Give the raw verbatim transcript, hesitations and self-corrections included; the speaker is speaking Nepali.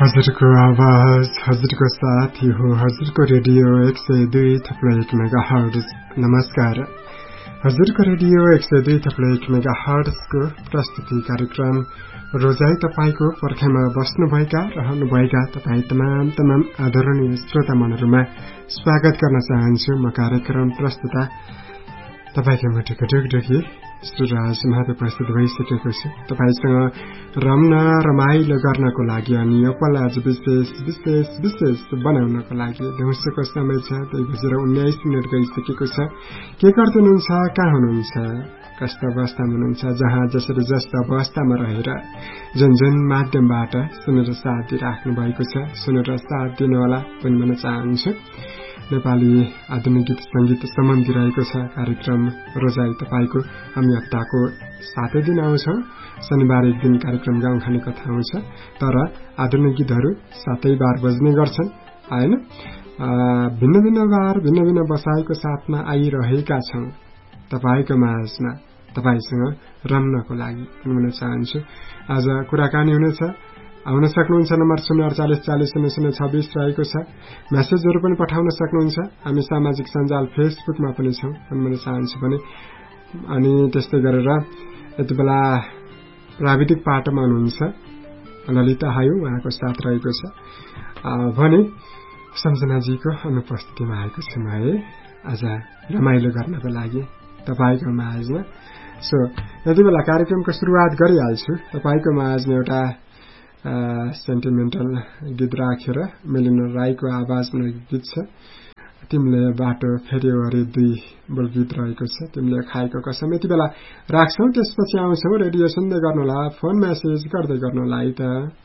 हजुरको आवाज हजुरको साथ हो हजुरको रेडियो एक सय दुई थप्लो एक मेगा हर्ट्ज। नमस्कार, हजुरको रेडियो एक सय दुई थप्लो एक मेगा हर्ट्जको प्रस्तुति कार्यक्रम रोजाई तपाईको पर्खाइमा बस्नुभएका रहनुभएका तपाईँ तमाम तमाम आदरणीय श्रोता मनहरूमा स्वागत गर्न चाहन्छु। म कार्यक्रम प्रस्तुता तपाईको मुटुको ढुकढुकी सुराज महतो प्रस्तुत भइसकेको छु। तपाईसँग रम्न रमाइलो गर्नको लागि अनि यो पल आज विशेष विशेष विशेष बनाउनको लागि दिउँसोको समय छ, दुई बजेर उन्नाइस मिनट गइसकेको छ। के गर्दै हुनुहुन्छ, कहाँ हुनुहुन्छ, कस्तो अवस्थामा हुनुहुन्छ, जहाँ जसरी जस्तो अवस्थामा रहेर जुन जुन माध्यमबाट सुनेर साथ दिइराख्नु भएको छ, सुनेर साथ दिनुहोला पनि भन्न चाहन्छु। नेपाली आधुनिक गीत संगीत सम्बन्धी रहेको छ कार्यक्रम रोजाई तपाईको। हामी हप्ताको सातै दिन आउँछौं। शनिबार एक दिन कार्यक्रम गाउँखाने कथा आउँछ, तर आधुनिक गीतहरू सातै बार बज्ने गर्छन् हैन। भिन्न भिन्न बार भिन्न भिन्न बसाइको साथमा आइरहेका छौं तपाईको माझमा तपाईसँग रम्नको लागि भन्न चाहन्छु। आज कुराकानी हुनेछ। आउन सक्नुहुन्छ। नम्बर शून्य अडचालिस चालिस शून्य शून्य छब्बीस रहेको छ। मेसेजहरू पनि पठाउन सक्नुहुन्छ। हामी सामाजिक सञ्जाल फेसबुकमा पनि छौं भन्न चाहन्छु भने। अनि त्यस्तै गरेर यति बेला प्राविधिक पाटोमा हुनुहुन्छ ललिता हायु, उहाँको साथ रहेको छ भने सम्झनाजीको अनुपस्थितिमा आएको छु म है आज रमाइलो गर्नको लागि तपाईको माझमा। सो यति बेला कार्यक्रमको सुरुवात गरिहाल्छु। तपाईको माझमा एउटा सेन्टिमेन्टल गीत राखेर मेलिना राईको आवाजमा गीत छ। तिमीले बाटो फेर्यो अरे दुई बोल गीत रहेको छ। तिमीले खाएको कसम यति बेला राख्छौ, त्यसपछि आउँछौ। रेडियो सुन्दै गर्नुहोला, फोन मेसेज गर्दै गर्नुहोला है त।